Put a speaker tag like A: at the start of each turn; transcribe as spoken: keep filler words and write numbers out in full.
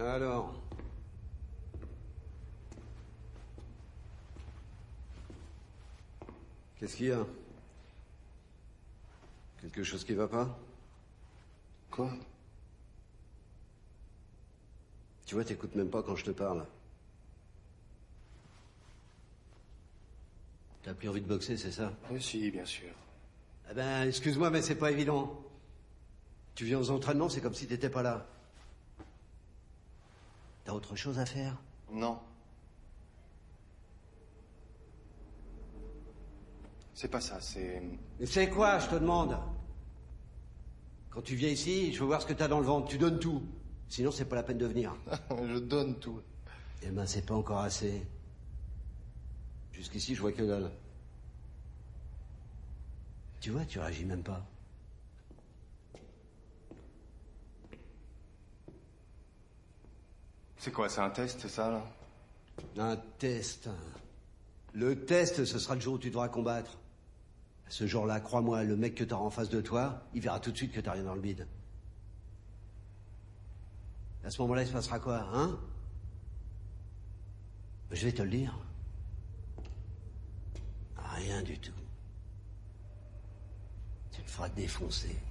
A: Alors? Qu'est-ce qu'il y a? Quelque chose qui va pas?
B: Quoi?
A: Tu vois, t'écoutes même pas quand je te parle. T'as plus envie de boxer, c'est ça?
B: Oui, si, bien sûr.
A: Eh ben, excuse-moi, mais c'est pas évident. Tu viens aux entraînements, c'est comme si t'étais pas là. T'as autre chose à faire?
B: Non. C'est pas ça, c'est...
A: Mais c'est quoi, je te demande? Quand tu viens ici, je veux voir ce que t'as dans le ventre. Tu donnes tout. Sinon, c'est pas la peine de venir.
B: Je donne tout.
A: Eh ben, c'est pas encore assez. Jusqu'ici, je vois que dalle. Tu vois, tu réagis même pas.
B: C'est quoi, c'est un test, ça, là?
A: Un test. Le test, ce sera le jour où tu devras combattre. Ce jour-là, crois-moi, le mec que t'auras en face de toi, il verra tout de suite que t'as rien dans le bide. À ce moment-là, il se passera quoi, hein? Je vais te le dire. Rien du tout. Tu me feras défoncer.